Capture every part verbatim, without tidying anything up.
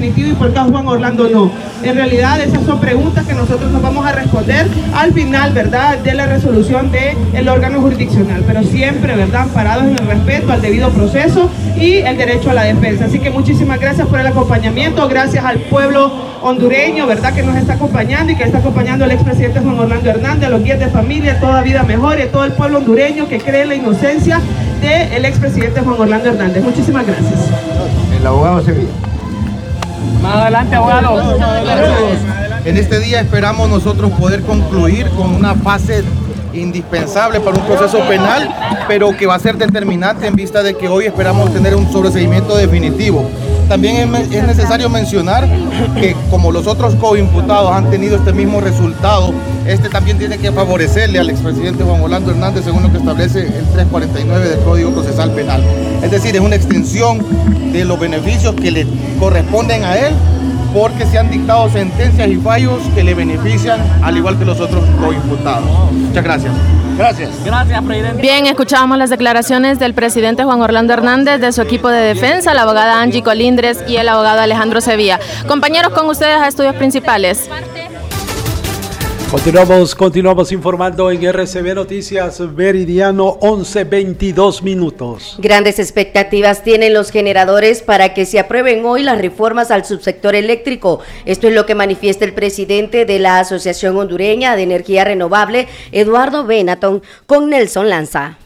definitivo y por qué a Juan Orlando no. En realidad esas son preguntas que nosotros nos vamos a responder al final, ¿verdad?, de la resolución del órgano jurisdiccional, pero siempre, ¿verdad?, amparados en el respeto al debido proceso y el derecho a la defensa. Así que muchísimas gracias por el acompañamiento, gracias al pueblo hondureño, ¿verdad?, que nos está acompañando y que está acompañando al expresidente Juan Orlando Hernández, a los guías de familia, Toda Vida Mejor y a todo el pueblo hondureño que cree en la inocencia del expresidente Juan Orlando Hernández. Muchísimas gracias. El abogado Sevilla. Más adelante, abogado. En este día esperamos nosotros poder concluir con una fase indispensable para un proceso penal, pero que va a ser determinante en vista de que hoy esperamos tener un sobreseimiento definitivo. También es, es necesario mencionar que como los otros coimputados han tenido este mismo resultado, este también tiene que favorecerle al expresidente Juan Orlando Hernández según lo que establece el trescientos cuarenta y nueve del Código Procesal Penal. Es decir, es una extensión de los beneficios que le corresponden a él, porque se han dictado sentencias y fallos que le benefician al igual que los otros coimputados. Muchas gracias. Gracias. Gracias, presidente. Bien, escuchábamos las declaraciones del presidente Juan Orlando Hernández, de su equipo de defensa, la abogada Angie Colindres y el abogado Alejandro Sevilla. Compañeros, con ustedes a Estudios Principales. Continuamos, continuamos informando en R C B Noticias Meridiano, once veintidós minutos. Grandes expectativas tienen los generadores para que se aprueben hoy las reformas al subsector eléctrico. Esto es lo que manifiesta el presidente de la Asociación Hondureña de Energía Renovable, Eduardo Benatton, con Nelson Lanza.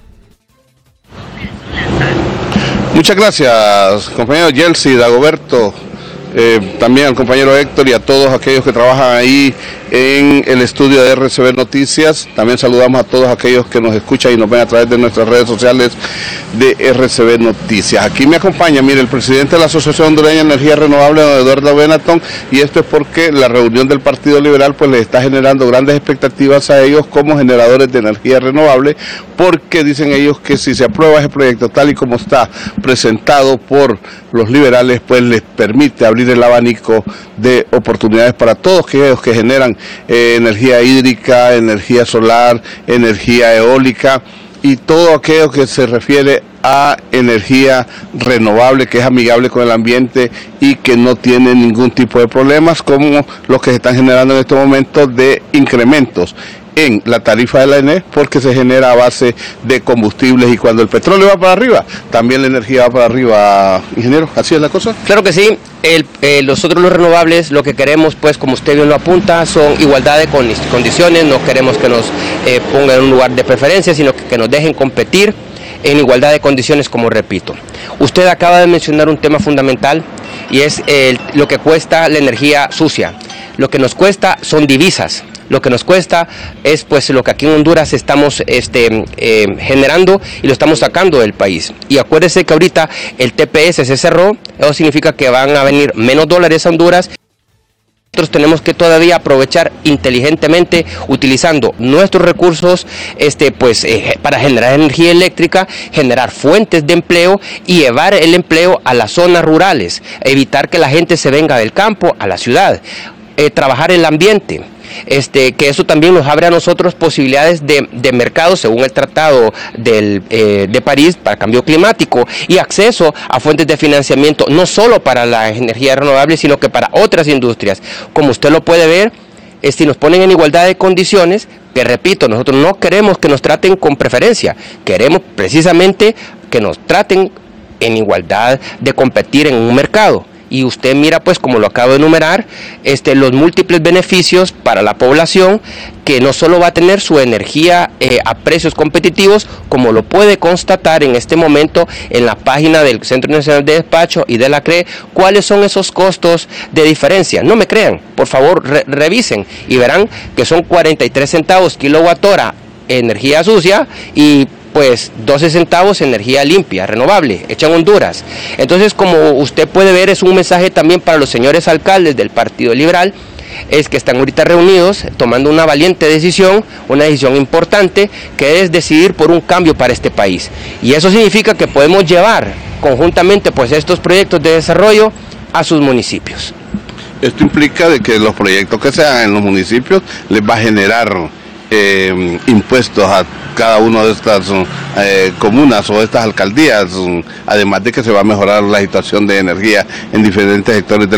Muchas gracias, compañero Yelsi, Dagoberto. Eh, también al compañero Héctor y a todos aquellos que trabajan ahí en el estudio de R C B Noticias. También saludamos a todos aquellos que nos escuchan y nos ven a través de nuestras redes sociales de R C B Noticias. Aquí me acompaña, mire, el presidente de la Asociación Hondureña de Energía Renovable, don Eduardo Benatton, y esto es porque la reunión del Partido Liberal pues les está generando grandes expectativas a ellos como generadores de energía renovable, porque dicen ellos que si se aprueba ese proyecto tal y como está presentado por los liberales, pues les permite abrir el abanico de oportunidades para todos aquellos que generan eh, energía hídrica, energía solar, energía eólica y todo aquello que se refiere a energía renovable, que es amigable con el ambiente y que no tiene ningún tipo de problemas como los que se están generando en este momento de incrementos en la tarifa de la E N E, porque se genera a base de combustibles y cuando el petróleo va para arriba, también la energía va para arriba, ingeniero, ¿así es la cosa? Claro que sí. El, eh, nosotros los renovables lo que queremos, pues como usted bien lo apunta, son igualdad de condiciones, no queremos que nos eh, pongan en un lugar de preferencia, sino que, que nos dejen competir en igualdad de condiciones, como repito. Usted acaba de mencionar un tema fundamental y es eh, lo que cuesta la energía sucia. Lo que nos cuesta son divisas. Lo que nos cuesta es pues lo que aquí en Honduras estamos este, eh, generando y lo estamos sacando del país. Y acuérdese que ahorita el T P S se cerró, eso significa que van a venir menos dólares a Honduras. Nosotros tenemos que todavía aprovechar inteligentemente, utilizando nuestros recursos este, pues, eh, para generar energía eléctrica, generar fuentes de empleo y llevar el empleo a las zonas rurales, evitar que la gente se venga del campo a la ciudad, eh, trabajar el ambiente. Este, que eso también nos abre a nosotros posibilidades de, de mercado según el Tratado del, eh, de París para cambio climático y acceso a fuentes de financiamiento no solo para la energía renovable sino que para otras industrias. Como usted lo puede ver, eh, si nos ponen en igualdad de condiciones, que repito, nosotros no queremos que nos traten con preferencia, queremos precisamente que nos traten en igualdad de competir en un mercado. Y usted mira, pues, como lo acabo de enumerar, este, los múltiples beneficios para la población, que no solo va a tener su energía eh, a precios competitivos, como lo puede constatar en este momento en la página del Centro Nacional de Despacho y de la C R E, cuáles son esos costos de diferencia. No me crean, por favor, re revisen y verán que son cuarenta y tres centavos kilowatt hora energía sucia y pues doce centavos energía limpia, renovable, hecha en Honduras. Entonces, como usted puede ver, es un mensaje también para los señores alcaldes del Partido Liberal, es que están ahorita reunidos tomando una valiente decisión, una decisión importante, que es decidir por un cambio para este país. Y eso significa que podemos llevar conjuntamente pues estos proyectos de desarrollo a sus municipios. Esto implica de que los proyectos que se hagan en los municipios les va a generar Eh, impuestos a cada una de estas eh, comunas o estas alcaldías, además de que se va a mejorar la situación de energía en diferentes sectores del